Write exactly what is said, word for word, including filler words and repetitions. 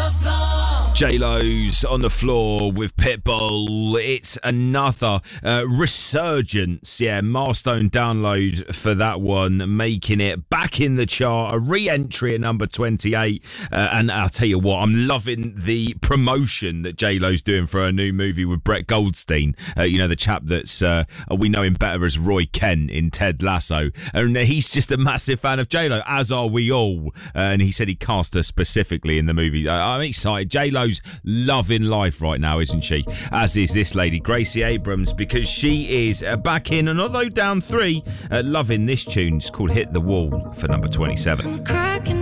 J-Lo's on the floor with Pitbull. It's another uh, resurgence, yeah, milestone download for that one, making it back in the chart, a re-entry at number twenty-eight. Uh, and I'll tell you what, I'm loving the promotion that J-Lo's doing for her new movie with Brett Goldstein. Uh, you know, the chap that's, uh, we know him better as Roy Kent in Ted Lasso. And he's just a massive fan of J-Lo, as are we all. Uh, and he said he cast her specifically in the movie. Uh, I'm excited. J-Lo's loving life right now, isn't she? As is this lady, Gracie Abrams, because she is uh, back in, and although down three, uh, loving this tune. It's called Hit the Wall for number twenty-seven.